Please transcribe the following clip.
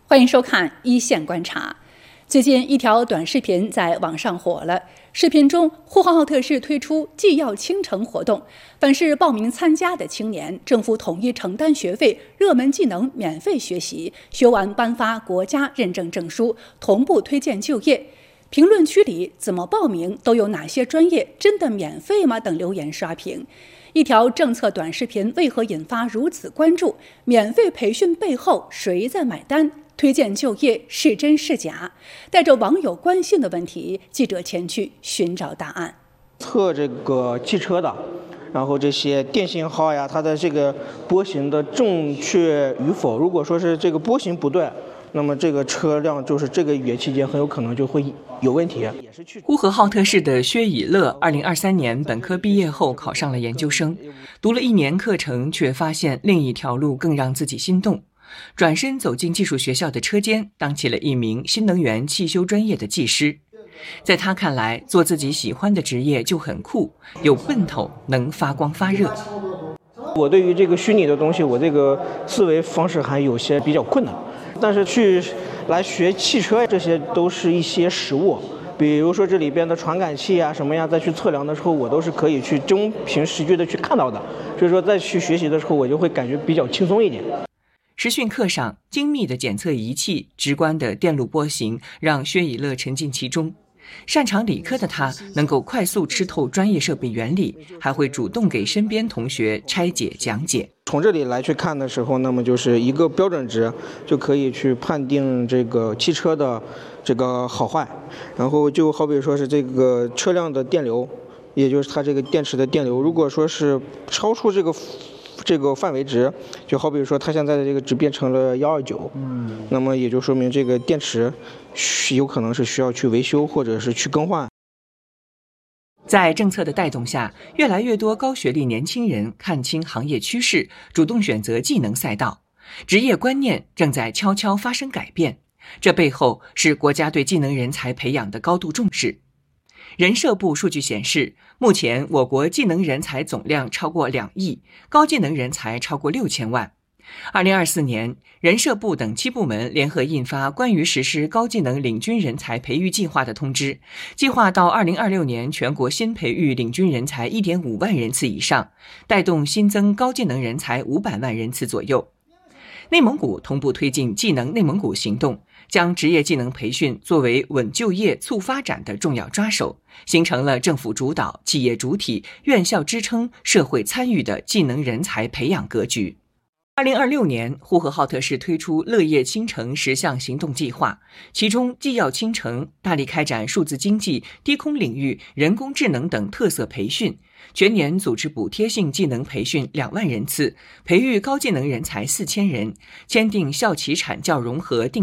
欢迎收看一线观察。最近一条短视频在网上火了，视频中呼和浩特市推出既要倾城活动，凡是报名参加的青年，政府统一承担学费，热门技能免费学习，学完颁发国家认证证书，同步推荐就业。评论区里怎么报名，都有哪些专业，真的免费吗？等留言刷屏。一条政策短视频为何引发如此关注？免费培训背后谁在买单？推荐就业是真是假？带着网友关心的问题，记者前去寻找答案。 测这个汽车的，然后这些电信号呀，它的这个波形的正确与否，如果说是这个波形不对，那么这个车辆就是这个语期间很有可能就会有问题。 呼和浩特市的薛以乐2023年本科毕业后考上了研究生，读了1年课程，却发现另一条路更让自己心动。转身走进技术学校的车间，当起了一名新能源汽修专业的技师。在他看来，做自己喜欢的职业就很酷，有奔头，能发光发热。 我对于这个虚拟的东西，我这个思维方式还有些比较困难，但是来学汽车，这些都是一些实物，比如说这里边的传感器啊什么呀，再去测量的时候，我都是可以去真凭实据的去看到的，所以说再去学习的时候，我就会感觉比较轻松一点。 实训课上，精密的检测仪器、直观的电路波形让薛以乐沉浸其中。擅长理科的他能够快速吃透专业设备原理，还会主动给身边同学拆解讲解。 从这里来去看的时候，那么就是一个标准值就可以去判定这个汽车的这个好坏，然后就好比说是这个车辆的电流，也就是它这个电池的电流，如果说是超出这个范围值，就好比说它现在的这个值变成了129，那么也就说明这个电池有可能是需要去维修或者是去更换。 在政策的带动下，越来越多高学历年轻人看清行业趋势，主动选择技能赛道，职业观念正在悄悄发生改变。这背后是国家对技能人才培养的高度重视。人社部数据显示，目前我国技能人才总量超过2亿，高技能人才超过6000万。2024年，人社部等7部门联合印发关于实施高技能领军人才培育计划的通知，计划到2026年全国新培育领军人才1.5万人次以上，带动新增高技能人才500万人次左右。内蒙古同步推进技能内蒙古行动，将职业技能培训作为稳就业、促发展的重要抓手，形成了政府主导、企业主体、院校支撑、社会参与的技能人才培养格局。2026年，呼和浩特市推出乐业倾城10项行动计划，其中既要倾城，大力开展数字经济、低空领域、人工智能等特色培训，全年组织补贴性技能培训2万人次，培育高技能人才4000人，签订校企产教融合定